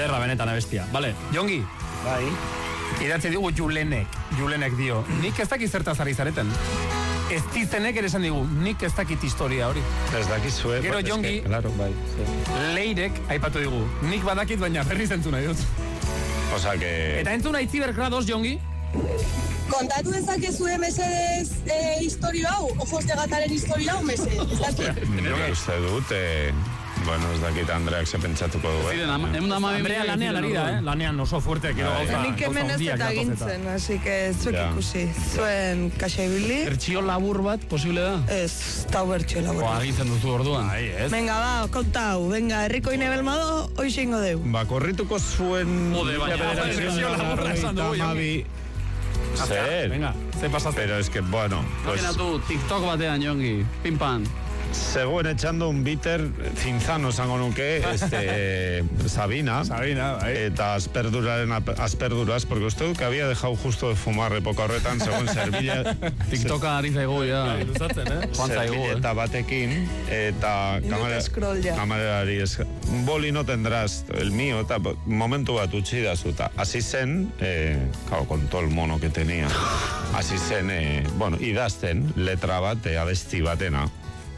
Ederra benetan abestia. Vale, Jongi. Bai. Idatzi digu Julenek dio. Nik ez dakit zertaz ari zareten. Ez dizenek ere esan digu, nik ez dakit historia hori. Ez dakizue. Gero Jongi, claro, bai. Leirek aipatu digu. Nik badakit baina berriz entzun nahi dut. Osea que... Eta entzun nahi zibergrados, Jongi? Kontatu dezakezue mesedez historio hau, ojos de gataren historio hau, mesedez. Nire uste dut, bueno, ez dakit Andreak ze pentsatuko du, Andrea lanean ari da, lanean oso fuerte. Nik hemen ez eta gintzen, así que zuek ikusi. Zuen kaxaibili. Bertxio labur bat, posible da? Ez, tau bertxio labur. Agintzen duzu orduan. Venga, ba, kontau, venga, herriko inebelmado, hoxe ingo deu. Ba, korrituko zuen... Bertxio laburra esan dugu, Jongi. Zer? Venga, ze pasaste. Pero es que, bueno... Imaginatu, TikTok batean, Jongi, pimpan. Zegoen echando un bitter cinzano, esango nuke, Sabina, bai. Eta asperduras, porque usted que había dejado justo de fumar época horretan, según Servilla... TikToka ari zaigu, ja. Servilleta batekin, eta kamerari boli no tendrás el mío, eta momentu bat utzi dazuta. Así zen, claro, con todo el mono que tenía, así zen, bueno, idazten letra bat, abesti batena.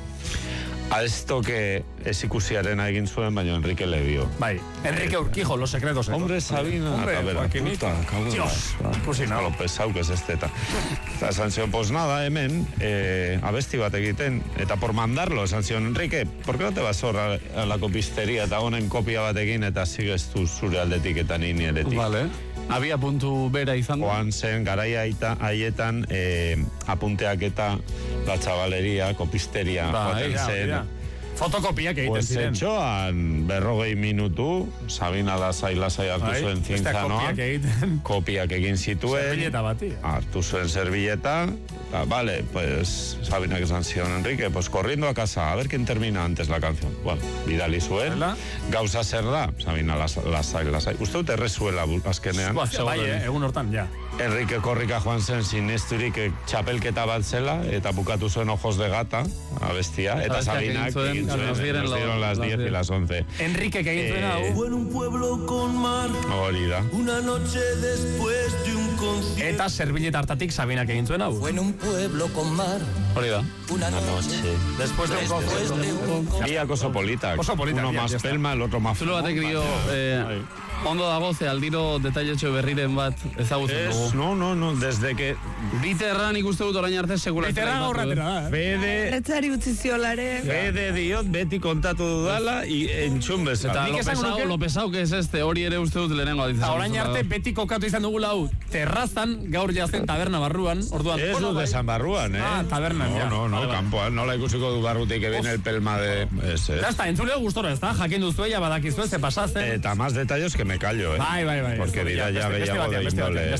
A esto que ez ikusiarena egin zuen, baina Enrique le dio. Bai, Enrique Urquijo, Los Secretos. Hombre, Sabina. Joaquinito. Dios, kusina. Lo pesau que es eta esan zion, pues nada, hemen, abesti bat egiten, eta por mandarlo, esan zion, Enrique, ¿por qué no te vas a la copistería eta honen kopia bat egin, eta sigues tu zure aldetik eta nini eretik? Vale. Abia puntu bera izan. Joan zen, garaia haietan, apunteak eta la chavalería, copisteria, joaten zen. Fotokopiak egiten ziren. Pues etxoan 40 minutu, Sabina lasai hartu zuen zintzanoa. Kopiak egin zituen. Servilleta bati. Hartu zuen servilleta. Vale, pues Sabina que esan zion, Enrique, pues corriendo a casa, a ver quién termina antes la canción. Bueno, bidali zuen. Gauza zer da, Sabina lasai. Uste dut errezuela azkenean. Bai, egun hortan, ja. Enrique korrika joan zen sinesturik txapelketa bat zela, eta bukatu zuen Ojos de Gata, abestia, eta Sabinak egin zuen, nos dieron las 10 y las 11. Enrique que egin zuen hau. En un pueblo con mar. Hori da. Una noche después de un concierto. Eta servilleta hartatik Sabinak egin zuen hau. En un pueblo con mar. Hori da. Una noche. Después de un concierto. Biak oso politak. Uno más pelma, el otro más... Zulo batek dio... Ondo dago, ze aldiro detailetxo berriren bat ezagutzen dugu. No, desde que... Biterran ikuste dut orain arte segura. Biterran aurratera da. Retzari utzi ziolare. Bede diot, beti kontatu dudala, entzun bezala. Eta lo pesau que es este, hori ere uste dut lehenengo aditzen. Orain arte beti kokatu izan dugu lau. Terrazan, gaur jazen taberna barruan. Orduan. Ez dut esan barruan, tabernan, ja. No, kanpoan, nola ikusiko du barrutik que viene el pelma de... Ya está, entzuleo gustora, ez da? Jakin duzu ella, badakizue, ze pasazen. Eta más detalles que me callo, Bai. Porque dira ya gehiago de índole.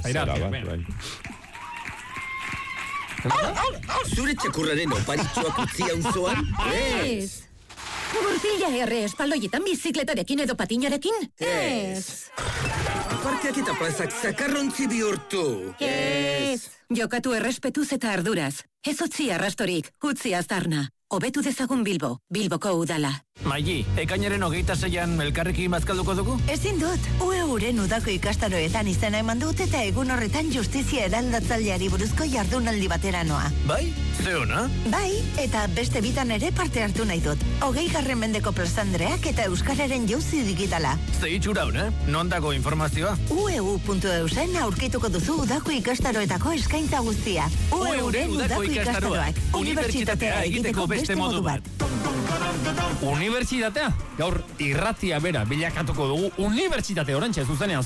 Zure txakurraren oparitxoak utzia unzoan? Ez! Gurpila erre espaldoietan bizikletarekin edo patinarekin? Ez! Parkeak eta plazak zakarrontzi bihurtu? Ez! Jokatu errespetuz eta arduraz. Ez utzi arrastorik, utzi aztarna. Hobetu dezagun Bilbo, Bilboko udala. Maili, ekainaren 26an elkarrekin bazkalduko dugu? Ezin dut, UEUren udako ikastaroetan izena eman dut eta egun horretan justizia eraldatzaileari buruzko jardunaldi batera noa. Bai? Ze ona? Bai, eta beste bitan ere parte hartu nahi dut. 20. mendeko plazandreak eta euskararen jauzi digitala. Ze itxura hona, non dago informazioa? ueu.eusen aurkituko duzu udako ikastaroetako eskaintza guztia. UEUren udako ikastaroak. Unibertsitatea egiteko beste modu bat. Unibertsitatea? Gaur irratia bera bilakatuko dugu unibertsitate orantxe zuzenean